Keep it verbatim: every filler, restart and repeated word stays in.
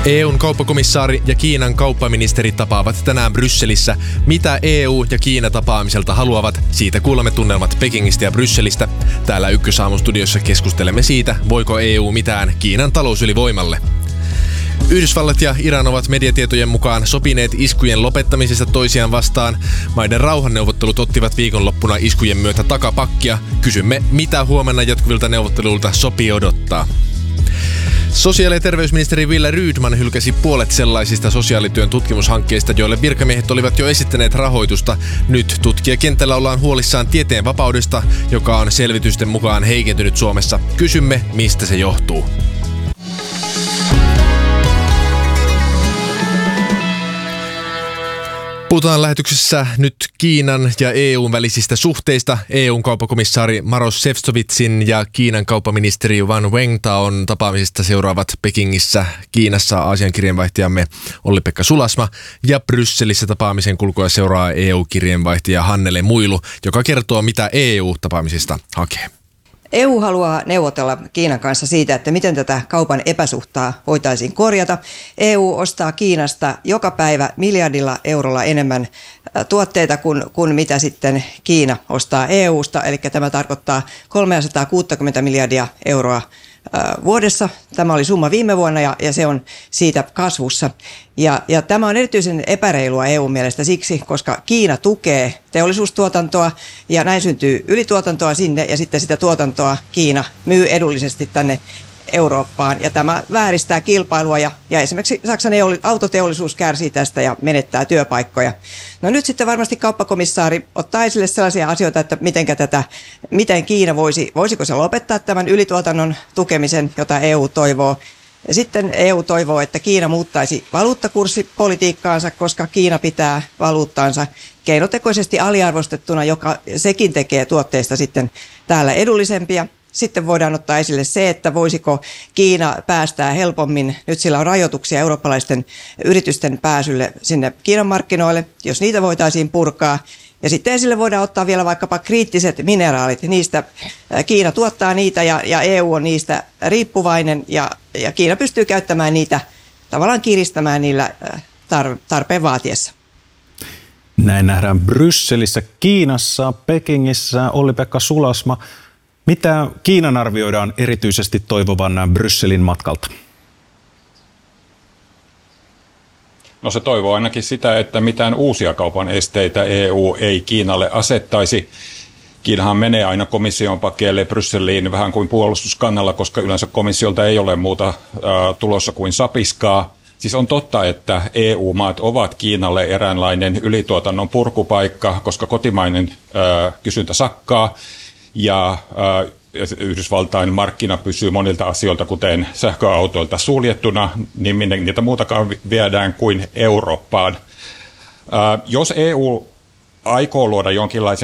E U:n kauppakomissaari ja Kiinan kauppaministeri tapaavat tänään Brysselissä. Mitä E U ja Kiina tapaamiselta haluavat, siitä kuulemme tunnelmat Pekingistä ja Brysselistä. Täällä Ykkösaamun studiossa keskustelemme siitä, voiko E U mitään Kiinan talousylivoimalle. Yhdysvallat ja Iran ovat mediatietojen mukaan sopineet iskujen lopettamisesta toisiaan vastaan. Maiden rauhanneuvottelut ottivat viikonloppuna iskujen myötä takapakkia. Kysymme, mitä huomenna jatkuvilta neuvotteluilta sopii odottaa. Sosiaali- ja terveysministeri Wille Rydman hylkäsi puolet sellaisista sosiaalityön tutkimushankkeista, joille virkamiehet olivat jo esittäneet rahoitusta. Nyt tutkijakentällä ollaan huolissaan tieteen vapaudesta, joka on selvitysten mukaan heikentynyt Suomessa. Kysymme, mistä se johtuu. Puhutaan lähetyksessä nyt Kiinan ja E U:n välisistä suhteista. E U:n kauppakomissaari Maroš Šefčovičin ja Kiinan kauppaministeri Wang Wengtaon tapaamisesta seuraavat Pekingissä, Kiinassa Aasian kirjeenvaihtajamme Olli-Pekka Sulasma ja Brysselissä tapaamisen kulkua seuraa E U-kirjeenvaihtaja Hannele Muilu, joka kertoo, mitä E U tapaamisesta hakee. E U haluaa neuvotella Kiinan kanssa siitä, että miten tätä kaupan epäsuhtaa voitaisiin korjata. E U ostaa Kiinasta joka päivä miljardilla eurolla enemmän tuotteita kuin, kuin mitä sitten Kiina ostaa E U:sta. Eli tämä tarkoittaa kolmesataakuusikymmentä miljardia euroa vuodessa. Tämä oli summa viime vuonna ja, ja se on siitä kasvussa. Ja, ja tämä on erityisen epäreilua E U:n mielestä siksi, koska Kiina tukee teollisuustuotantoa ja näin syntyy ylituotantoa sinne ja sitten sitä tuotantoa Kiina myy edullisesti tänne Eurooppaan. Ja tämä vääristää kilpailua ja, ja esimerkiksi Saksan autoteollisuus kärsii tästä ja menettää työpaikkoja. No nyt sitten varmasti kauppakomissaari ottaa esille sellaisia asioita, että mitenkä tätä, miten Kiina voisi, voisiko se lopettaa tämän ylituotannon tukemisen, jota E U toivoo. Ja sitten E U toivoo, että Kiina muuttaisi valuuttakurssipolitiikkaansa, koska Kiina pitää valuuttaansa keinotekoisesti aliarvostettuna, joka sekin tekee tuotteista sitten täällä edullisempia. Sitten voidaan ottaa esille se, että voisiko Kiina päästää helpommin, nyt sillä on rajoituksia eurooppalaisten yritysten pääsylle sinne Kiinan markkinoille, jos niitä voitaisiin purkaa. Ja sitten esille voidaan ottaa vielä vaikkapa kriittiset mineraalit, niistä Kiina tuottaa niitä ja, ja E U on niistä riippuvainen ja, ja Kiina pystyy käyttämään niitä, tavallaan kiristämään niillä tar- tarpeen vaatiessa. Näin nähdään Brysselissä, Kiinassa, Pekingissä. Olli-Pekka Sulasma. Mitä Kiinan arvioidaan erityisesti toivovan Brysselin matkalta? No se toivoo ainakin sitä, että mitään uusia kaupan esteitä E U ei Kiinalle asettaisi. Kiinahan menee aina komission pakeille Brysseliin vähän kuin puolustuskannalla, koska yleensä komissiolta ei ole muuta äh, tulossa kuin sapiskaa. Siis on totta, että E U-maat ovat Kiinalle eräänlainen ylituotannon purkupaikka, koska kotimainen äh, kysyntä sakkaa. Ja äh, Yhdysvaltain markkina pysyy monilta asioilta, kuten sähköautoilta suljettuna, niin minne niitä muutakaan viedään kuin Eurooppaan. Äh, jos E U aikoo luoda jonkinlaisen